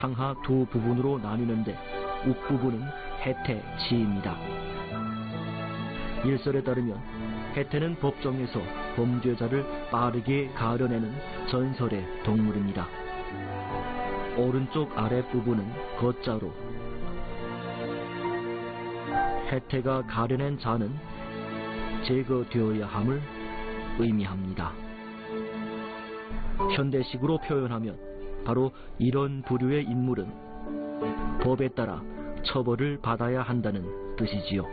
상하 두 부분으로 나뉘는데 욱부분은 해태, 치입니다. 일설에 따르면 해태는 법정에서 범죄자를 빠르게 가려내는 전설의 동물입니다. 오른쪽 아랫부분은 거자로 해태가 가려낸 자는 제거되어야 함을 의미합니다. 현대식으로 표현하면 바로 이런 부류의 인물은 법에 따라 처벌을 받아야 한다는 뜻이지요.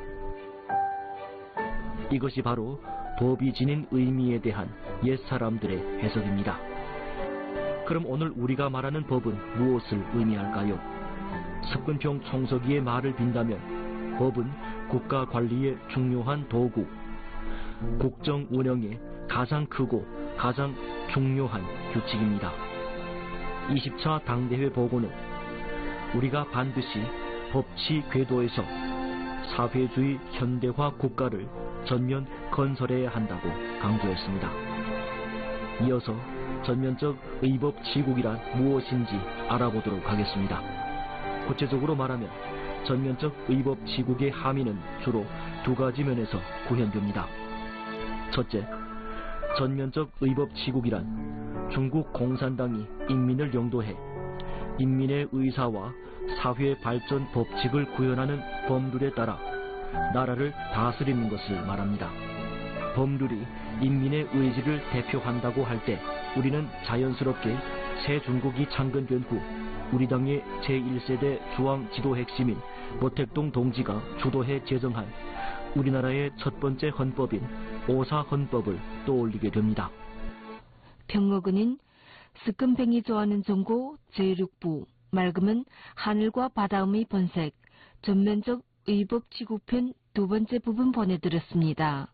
이것이 바로 법이 지닌 의미에 대한 옛사람들의 해석입니다. 그럼 오늘 우리가 말하는 법은 무엇을 의미할까요? 석근평 총서기의 말을 빈다면 법은 국가 관리의 중요한 도구, 국정 운영의 가장 크고 가장 중요한 규칙입니다. 20차 당대회 보고는 우리가 반드시 법치 궤도에서 사회주의 현대화 국가를 전면 건설해야 한다고 강조했습니다. 이어서 전면적 의법치국이란 무엇인지 알아보도록 하겠습니다. 구체적으로 말하면 전면적 의법치국의 함의는 주로 두 가지 면에서 구현됩니다. 첫째, 전면적 의법치국이란 중국 공산당이 인민을 영도해 인민의 의사와 사회 발전 법칙을 구현하는 법률에 따라 나라를 다스리는 것을 말합니다. 법률이 인민의 의지를 대표한다고 할 때 우리는 자연스럽게 새 중국이 창건된 후 우리 당의 제1세대 중앙 지도 핵심인 모택동 동지가 주도해 제정한 우리나라의 첫 번째 헌법인 오사헌법을 떠올리게 됩니다. 병어근인 스끈뱅이 좋아하는 정고 제6부 맑음은 하늘과 바다음의 번색 전면적 의법치국편 두 번째 부분 보내드렸습니다.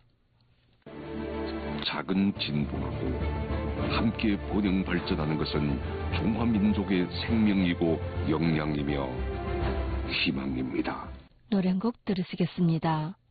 작은 진보하고 함께 번영 발전하는 것은 중화민족의 생명이고 역량이며 희망입니다. 노래 한 곡 들으시겠습니다.